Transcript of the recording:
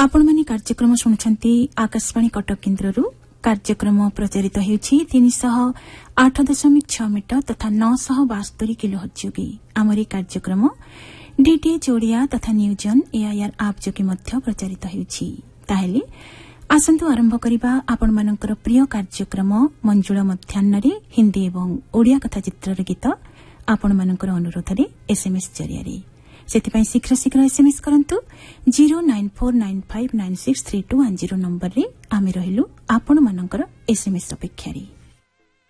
आपण माने कार्यक्रम शुणुछंती आकाशवाणी कटक केन्द्ररू कार्यक्रम प्रचारित हेउछि 308.6 मीटर तथा 972 किलोहर्ट्ज जोगी आमरी कार्यक्रम डीटीएच ओडिया तथा न्यूजन एआईआर आप जोगी मध्य प्रचारित हेउछि। ताहेले आसंतु आरंभ करिबा आपण मानकर प्रिय कार्यक्रम मंजुळ मध्याह्नरे हिंदी एवं ओडिया कथा चित्रर गीत आपण मानकर अनुरोधरे एसएमएस जरियारे सेतिपई शीघ्र शीघ्र एसएमएस करंतु 09495963210 नंबर रे आमे रहिलु आपण मानकर एसएमएस अपेक्षारे।